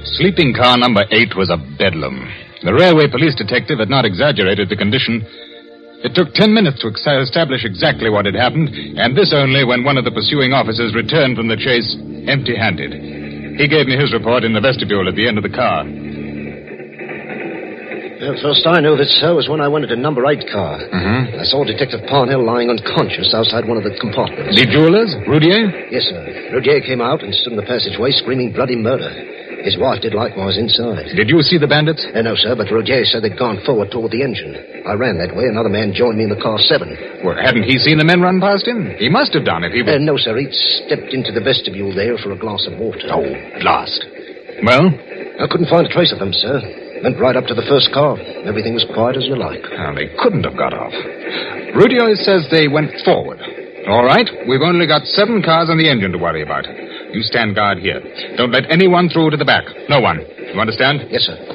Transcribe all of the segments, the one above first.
Sleeping car number 8 was a bedlam. The railway police detective had not exaggerated the condition. It took 10 minutes to establish exactly what had happened, and this only when one of the pursuing officers returned from the chase empty-handed. He gave me his report in the vestibule at the end of the car. The first I knew of it, sir, was when I went into number 8 car. Mm-hmm. I saw Detective Parnell lying unconscious outside one of the compartments. The jewelers? Roudier? Yes, sir. Roudier came out and stood in the passageway screaming bloody murder. His wife did likewise inside. Did you see the bandits? No, sir, but Roudier said they'd gone forward toward the engine. I ran that way. Another man joined me in the car 7. Well, hadn't he seen the men run past him? He must have done if he was... No, sir. He'd stepped into the vestibule there for a glass of water. Oh, blast. Well? I couldn't find a trace of them, sir. Went right up to the first car. Everything was quiet as you like. Well, they couldn't have got off. Roudier says they went forward. All right, we've only got 7 cars and the engine to worry about. You stand guard here. Don't let anyone through to the back. No one. You understand? Yes, sir.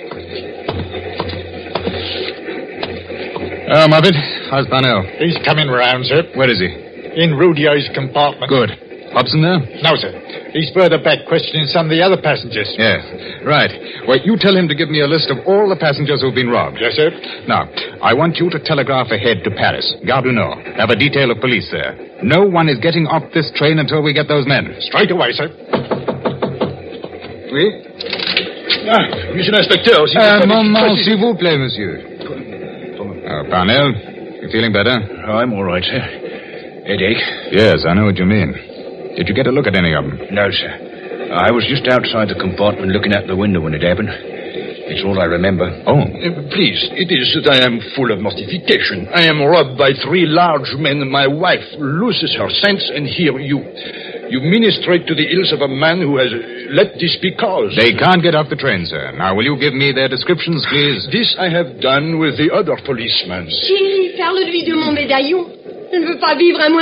Moffat, how's Parnell? He's coming round, sir. Where is he? In Roudier's compartment. Good. Hobson there? No, sir. He's further back questioning some of the other passengers. Yes. Right. Well, you tell him to give me a list of all the passengers who've been robbed. Yes, sir. Now, I want you to telegraph ahead to Paris. Gare du Nord. Have a detail of police there. No one is getting off this train until we get those men. Straight away, sir. Oui? Monsieur l'Inspecteur, Moment, s'il vous plaît, monsieur. Parnell, you feeling better? I'm all right, sir. Headache? Yes, I know what you mean. Did you get a look at any of them? No, sir. I was just outside the compartment looking out the window when it happened. It's all I remember. Oh. Please, it is that I am full of mortification. I am robbed by 3 large men. My wife loses her sense, and here you ministrate to the ills of a man who has let this be caused. They can't get off the train, sir. Now, will you give me their descriptions, please? This I have done with the other policemen. Chérie, faire le lui de mon médaillon. Je ne veux pas vivre à